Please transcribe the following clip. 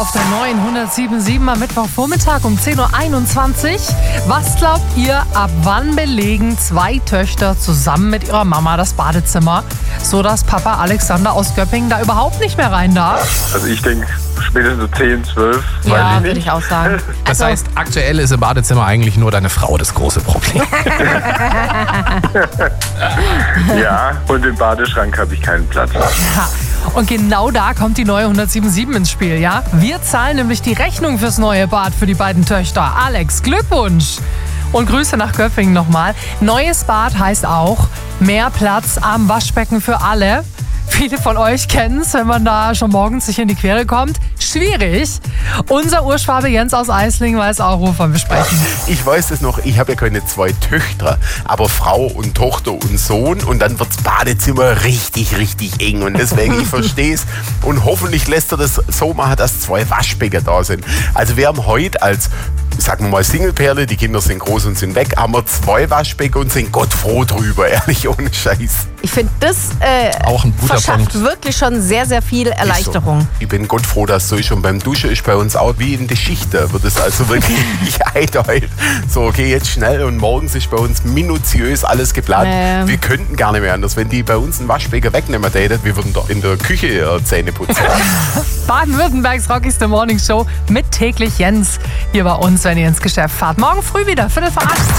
Auf der neuen 107.7 am Mittwochvormittag um 10.21 Uhr. Was glaubt ihr, ab wann belegen 2 Töchter zusammen mit ihrer Mama das Badezimmer, so dass Papa Alexander aus Göppingen da überhaupt nicht mehr rein darf? Also ich denke spätestens so 10, 12. Ja, würde ich auch sagen. Das heißt, aktuell ist im Badezimmer eigentlich nur deine Frau das große Problem. Ja, und im Badeschrank habe ich keinen Platz. Ja. Und genau da kommt die neue 107.7 ins Spiel, ja? Wir zahlen nämlich die Rechnung fürs neue Bad für die beiden Töchter. Alex, Glückwunsch! Und Grüße nach Göppingen nochmal. Neues Bad heißt auch mehr Platz am Waschbecken für alle. Viele von euch kennen es, wenn man da schon morgens sich in die Quere kommt. Schwierig. Unser Urschwabe Jens aus Eislingen weiß auch, wovon wir sprechen. Ich weiß es noch, ich habe ja keine 2 Töchter, aber Frau und Tochter und Sohn und dann wird das Badezimmer richtig, richtig eng und deswegen, ich verstehe es und hoffentlich lässt er das so machen, dass 2 Waschbecken da sind. Also wir haben heute als, sagen wir mal, Singleperle, die Kinder sind groß und sind weg, haben wir 2 Waschbecken und sind Gott froh drüber, ehrlich, ohne Scheiß. Ich finde, das Auch ein guter verschafft Punkt. wirklich schon sehr, sehr viel Erleichterung. So. Ich bin Gott froh, dass so ist und beim Duschen ist bei uns auch wie in der Schicht, da wird es also wirklich einteilt. So, okay, jetzt schnell und morgens ist bei uns minutiös alles geplant. Wir könnten gar nicht mehr anders. Wenn die bei uns einen Waschbecken wegnehmen täten, wir würden da in der Küche Zähne putzen. Baden-Württembergs Rockigste Morning Show mit täglich Jens hier bei uns, wenn ihr ins Geschäft fahrt. Morgen früh wieder, 7:45.